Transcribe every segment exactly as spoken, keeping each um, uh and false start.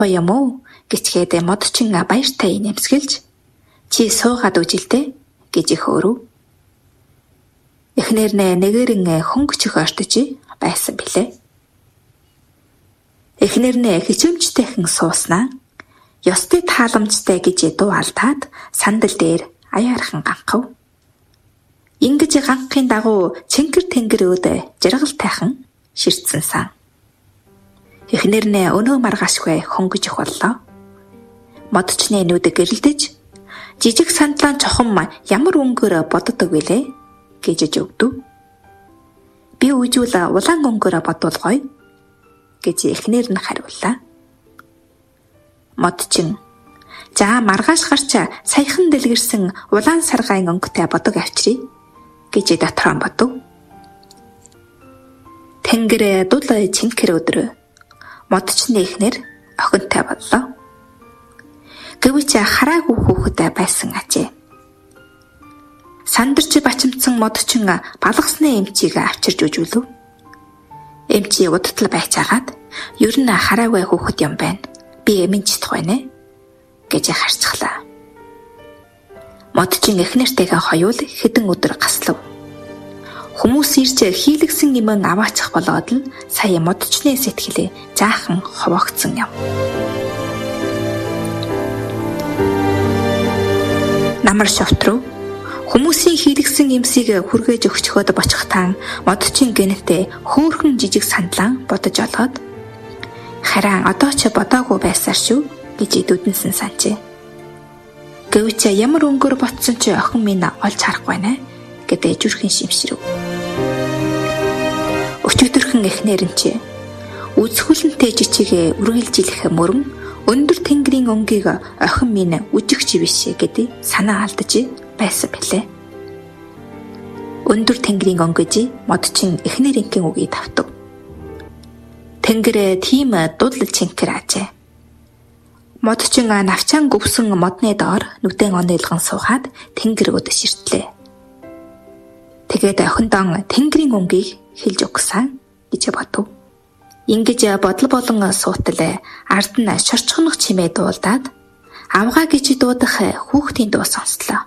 Юм уу гэчгээд модчин баяртай нэмсгэлж чи суугаад үжилдэ гэж их өрөв. Эхнэр нэ нэгэрэн хөнгөчих ортож байсан билээ. Эхнэр нэ хичээмжтэйхэн сууснаа ёстой тааламжтай гэж дуу алдаад сандал дээр аяархан ганхав. Ингэж ганхын дагуу чингэр тэнгэр өд жаргалтайхан ширцсэн сан. Эхнэр нэ өнөө маргаашгүй хөнгөж боллоо. Модчны нүд гэрэлдэж жижиг сандлаан чохом ямар өнгөөр боддог вүлээ гэж өгдөв. Би үжүүл улаан өнгөөр бодволгоё гэж эхнэр нь хариуллаа. Модчин за маргааш гарч саяхан дэлгэрсэн улаан саргаан өнгөтэй бодог авчиръя гэж дотроо бодов. Тэнгэр дул чинкэр өдрөө модчны эхнэр охинтой боллоо. Гэвч хараагүй хүүхэд байсан ажээ. Сандарч бачимдсан модчин балгасны эмчийг авчирж үжүүлв. Эмчи удтал байцаагаад ер нь хараагүй хүүхэд юм байна. Би эмэн чадах байна гэж харцглаа. Модчин эхнэртэйгээ хоёул хэдэн өдөр гаслав. Хүмүүс ирж хийлгсэн юмн аваачих болоод л сая модчны сэтгэлээ жаахан ховоогдсон юм. Намар шовтров хүмүүсийн хийлгсэн юмсыг хүргээж өгчхөд бочихтан модчин гэнэтэй хөөхөн жижиг сандлан бодож олоод харин одоо ч бодоогүй байсаар шүү гэж идэвдэнсэн санджээ. Гэвч ямар өнгөөр ботсон ч охин минь олж харахгүй нэ гэдэг зүрхэн шимшрэв. Өчигдөрхөн эхнэр нь чи үзхүүлэнтэй жижигэ үргэлжилэх мөрөн өндөр тэнгэрийн өнгийг охин минь үжигч биш гэдэг санаа алдаж байсан билээ. Өндөр тэнгэрийн өнгөж модчин эхнэрийнхэн үгийг тавтав. Тэнгэр тийм дул чинкэр ажээ. Модчин навчаан гүвсэн модны доор нүдэн онилгон суугаад тэнгэр өд ширтлээ. Тэгээд охиндоо тэнгэрийн өнгийг хэлж өгсөн гэж бодов. Ингэж бодол болон суутал ард нь шорчхонох чимээ дуулдаад авгаа гэж дуудах хүүхдийн дуу сонслоо.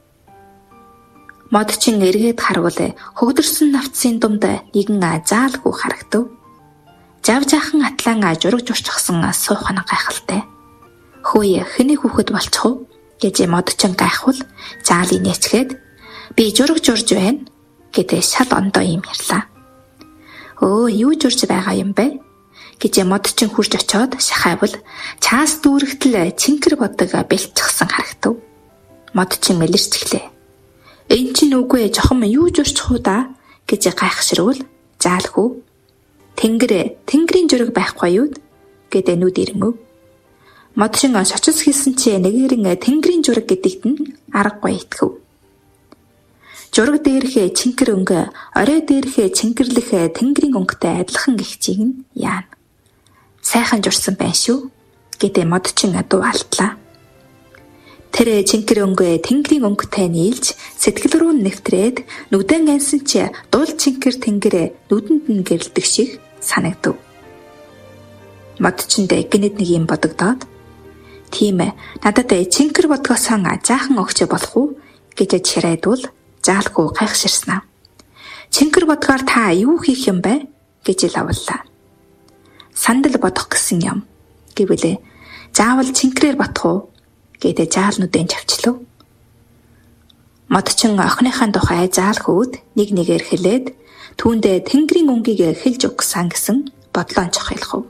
Модчин эргээд харвал хөгдөрсөн навцын думд нэгэн заалгүй харагдав. Жав жаахан атлан жураг журчсан суухан гайхалтай. Хөөе хэний хүүхэд болчих уу гэж модчин гайхвал заалыг нээчгээд би жураг журж байна гэдэг шал ондоо юм ярьлаа. Өө юу журж байгаа юм бэ гэж модчин хурж очиод шахайвал чаас дүүрэгтэл чинкэр бодог бэлтчихсэн харагдав. Модчин мэлэрчглээ. Энд чинь үгүй жохом юу журчих уу да гэж гайхширвал заалгүй. Тэнгэр тэнгэрийн жураг байхгүй юу гэдэг нүд ирмөв. Модчин шочис хийсэн чи нэгэрэн тэнгэрийн жураг гэдэгт нь аргагүй итгэв. Жураг дээрхээ чинкэр өнгө, орой дээрхээ чинкэрлэх тэнгэрийн өнгөтэй адилхан гихчийг нь яана. Сайхан журсан байна шүү гэдэг модчин дуу алдлаа. Тэр чинкэр өнгө тэнгэрийн өнгөтэй нийлж сэтгэл рүү нэвтрээд нүдэн ансан чи дул чинкэр тэнгэрэ нүдэнд нь гэрэлдэг шиг санагдав. Модчинд гинэд нэг юм бодогдоод тийм ээ надад чинкэр бодгоосон жаахан өгч болох уу гэж чирайдвал заалгүй гайхширснаа. Чинкэр бодгоор та юу хийх юм бэ гэж лавлаа. Сандал бодох гэсэн юм гэвэлээ заавал чинкрээр бодох уу гэдэг заалнуудын чавчлав. Модчин охиныхаа тухай заалхүүд нэг нэгээр хэлээд түүндээ тэнгэрийн өнгийг хэлж өгсөн гэсэн бодлоон чухалхав.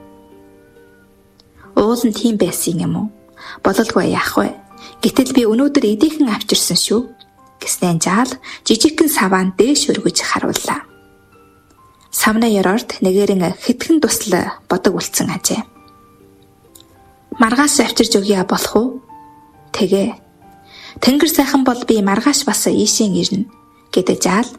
Уул нь тийм байсан юм уу? Бололгүй яах вэ? Гэтэл би өнөөдөр эдийнхэн авчирсан шүү гэснээр заал жижигхэн саваан дээш өргөж харууллаа. Савны ёроорт нэгэрэн хитгэн тусал бодог үлдсэн ажээ. Маргааш авчирж өгье болох уу? Тэгээ. Тэнгэр сайхан бол би маргааш бас ийшээ ирнэ гэдэг заал.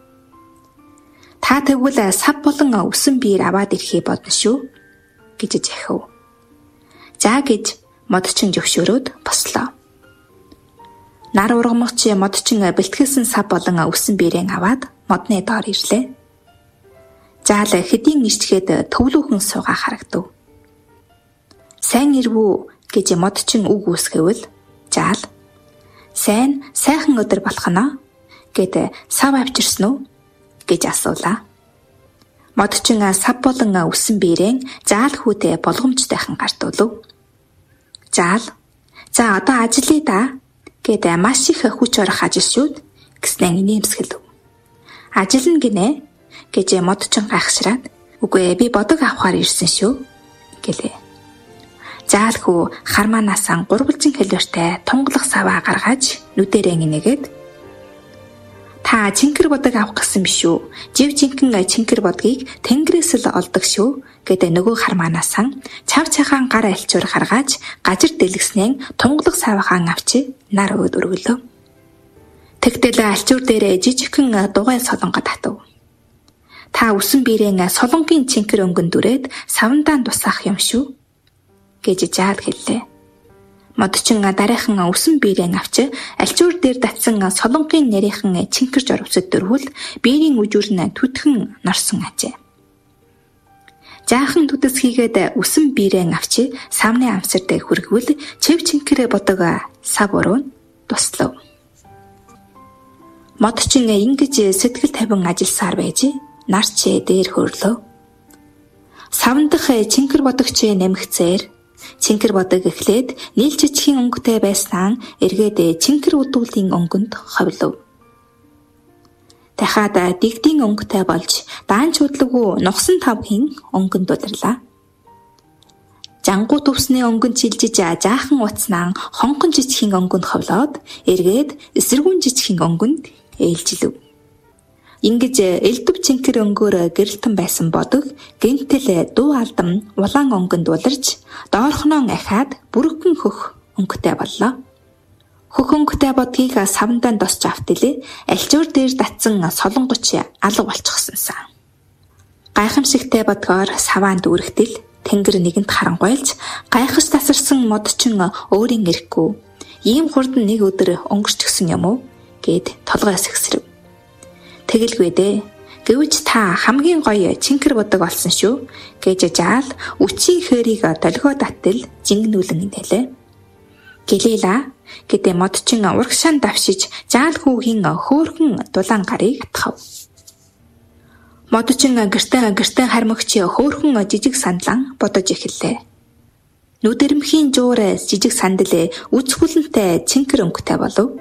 Та тэгвэл сав болон өсөн биер аваад ирэхээ бодно шүү гэж захив. За гэж модчин зөвшөөрөөд бослоо. Нар ургамагч модчин бэлтгэлсэн сав болон өсөн биерээ аваад модны доор ирлээ. Заал хэдийн ирчгээд төвлүүхэн суугаа харагдав. Сайн ирвүү гэж модчин үг үүсгэвэл жаал сайн сайхан өдөр болох нь гэд сав авчирсан уу гэж асуулаа. Модчин сав болон үсэн биерээн жаал хүйтэй болгоомжтойхан гартуулв. Жаал за одоо ажиллая да гэд маш их хүч орох ажилшүүд гэснээр инээмсэглэв. Ажиллана гинэ гэж модчин гайхшраад үгүй би бодог авахар ирсэн шүү гэлээ. Жаал хүү хармаанаасан гурвалжин хэлбэртэй тунгалах саваа гаргаж нүдэрээ инээгээд та чинкэр бодог авах гэсэн биш үү? Жив жинхэн чинкэр бодгийг тэнгэрээс л олдог шүү гэдэг нөгөө хармаанаасан чав чагаан гар альчуур гаргаж гажир дэлгэснэн тунгалах саваагаан авчи нар өд өргөлөө. Тэгтэл альчуур дээрээ жижигхэн дугай солонгод татав. Та үсэн биерээн солонгийн чинкэр өнгөн дүрээд савандаа тусаах юм шүү гэж жаал хэллээ. Модчин дараахан үсэн биерээн авч альчуур дээр татсан солонгийн нэрийнхэн чинкэрж оровсод дөрвөл биерийн үжүүр нь түтхэн норсон ажээ. Жаахан түдэс хийгээд үсэн биерээн авч савны амсар дээр хүргвэл чив чинкэрэ бодог сав өрөө туслав. Модчин ингэж сэтгэл тавин ажилласаар байж нарч дээр хөрлөө. Савндах чинкэр бодогч нэмэгцээр чинкэр бодог эхлээд нийл жижигхэн өнгөтэй байснаа эргээд чинкэр удуулын өнгөнд ховлов. Дахиад дэгдийн өнгөтэй болж даанч удлгүй нугсан тавхийн өнгөнд удирлаа. Жангуу төвсний өнгөнд чилжиж жаахан уцнаа хонхон жижигхэн өнгөнд ховлоод эргээд эсэргүүн жижигхэн өнгөнд ээлжилв. Ингэж элдв чинкэр өнгөөр гэрэлтэн байсан бодог гинтэл дуу алдам улаан өнгөнд уларч доорхноо ахаад бүрэгхэн хөх өнгөтэй боллоо. Хөх өнгөтэй бодгийг савндаа досч автэлээ альчуур дээр татсан солонгоч алга болчихсонсан. Гайхамшигтай бодгоор саваанд үргэлтэл тэнгэр нэгэнд харангуйлж гайхаж тасарсан модчин өөрийн ирэхгүй ийм хурдан нэг өдөр өнгөрч гисэн юм уу гэд толгойс ихсрэв. Тэгэлгүй дээ. Гэвч та хамгийн гоё чинкэр бодог болсон шүү гэж жаал үчийн хээрийг толгой даттал жингнүүлэн инээлээ. Гэлээла гэдэг модчин урагшаан давшиж жаал хүүгийн хөөхөн дулаан гарыг атгав. Модчин гэртэн гэртэн хармагч хөөхөн жижиг сандлан бодож эхэллээ. Нүдэрмхийн жуур жижиг сандал үцхүлэнтэй чинкэр өнгөтэй болов.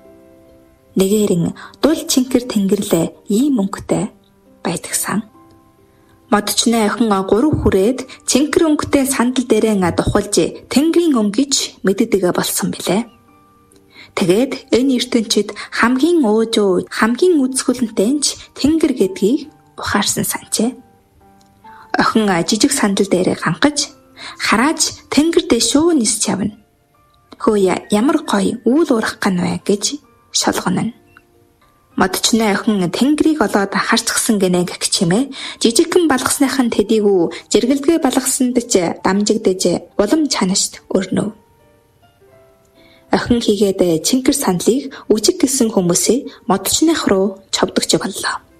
Нэгэрэн дул чинкэр тэнгэрлээ ийм өнгөтэй байдагсан. Модчны охин гурав хүрээд чинкэр өнгөтэй сандал дээрээ духалж тэнгэрийн өнгө гэж мэддэг болсон билээ. Тэгээд энэ ертөнцид хамгийн уужуу хамгийн үцхүлэнтэйч тэнгэр гэдгийг ухаарсан санчээ. Охин жижиг сандал дээрээ ганхаж харааж тэнгэр дэшөө нисч явна. Хөөе ямар гоё үйл урах гэнэ гэж шалгонно. Модчны охин тэнгэрийг олоод харцгсан гинэ гэх чимээ жижигхэн балгасныхан тэдийгүү жиргэлдгээ балгасанд ч дамжигдэж улам чанашд өрнөв. Охин хийгээд чинкэр сандлыг үжиг гэсэн хүмүүсээ модчных руу човдогч боллоо.